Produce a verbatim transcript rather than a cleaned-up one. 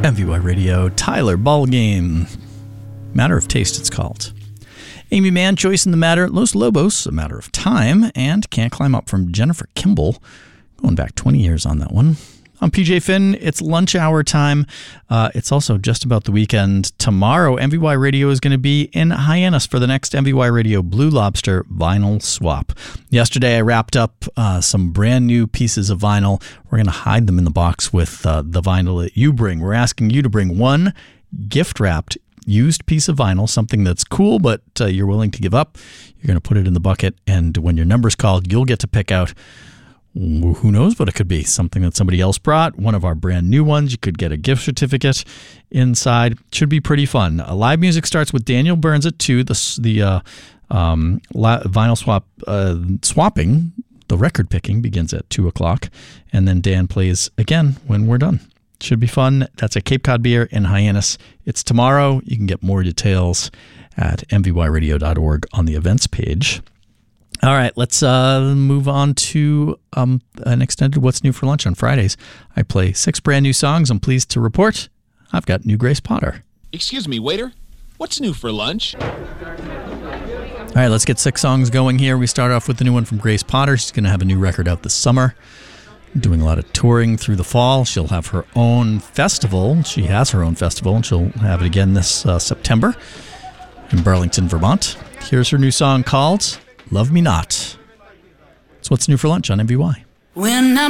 M V Y Radio, Tyler Ballgame. Matter of Taste, it's called. Amy Mann, Choice in the Matter, Los Lobos, A Matter of Time, and Can't Climb Up from Jennifer Kimball. Going back twenty years on that one. I'm P J Finn. It's lunch hour time. Uh, it's also just about the weekend. Tomorrow, M V Y Radio is going to be in Hyannis for the next M V Y Radio Blue Lobster vinyl swap. Yesterday, I wrapped up uh, some brand new pieces of vinyl. We're going to hide them in the box with uh, the vinyl that you bring. We're asking you to bring one gift-wrapped used piece of vinyl, something that's cool, but uh, you're willing to give up. You're going to put it in the bucket, and when your number's called, you'll get to pick out who knows what it could be. Something that somebody else brought, one of our brand new ones. You could get a gift certificate inside. Should be pretty fun. Uh, live music starts with Daniel Burns at two. The, the uh, um, la- vinyl swap uh, swapping, the record picking begins at two o'clock. And then Dan plays again when we're done. Should be fun. That's at Cape Cod Beer in Hyannis. It's tomorrow. You can get more details at m v y radio dot org on the events page. All right, let's uh, move on to um, an extended What's New for Lunch on Fridays. I play six brand new songs. I'm pleased to report I've got new Grace Potter. Excuse me, waiter. What's new for lunch? All right, let's get six songs going here. We start off with the new one from Grace Potter. She's going to have a new record out this summer. Doing a lot of touring through the fall. She'll have her own festival. She has her own festival, and she'll have it again this uh, September in Burlington, Vermont. Here's her new song called Love Me Not. It's What's New for Lunch on M V Y. When I'm